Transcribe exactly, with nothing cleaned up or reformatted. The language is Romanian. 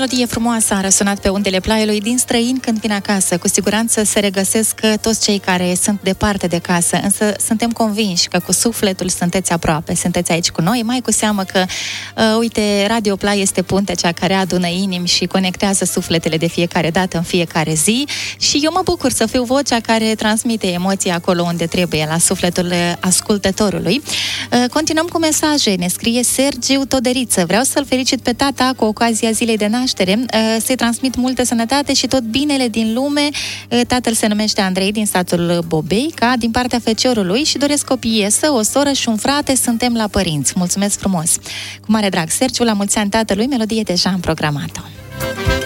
melodie frumoasă a răsunat pe undele Plaiului din Străini când vin acasă. Cu siguranță se regăsesc toți cei care sunt departe de casă, însă suntem convinși că cu sufletul sunteți aproape, sunteți aici cu noi, mai cu seamă că, uh, uite, Radio Plai este puntea cea care adună inimi și conectează sufletele de fiecare dată, în fiecare zi, și eu mă bucur să fiu vocea care transmite emoții acolo unde trebuie, la sufletul ascultătorului. Uh, continuăm cu mesaje. Ne scrie Sergiu Toderiță. Vreau să-l felicit pe tata cu ocazia zilei de naștere, să-i transmit multă sănătate și tot binele din lume. Tatăl se numește Andrei din satul Bobeica, din partea feciorului, și doresc o piesă, o soră și un frate, suntem la părinți. Mulțumesc frumos! Cu mare drag, Sergiu, la mulți ani tatălui, melodie deja am programat-o.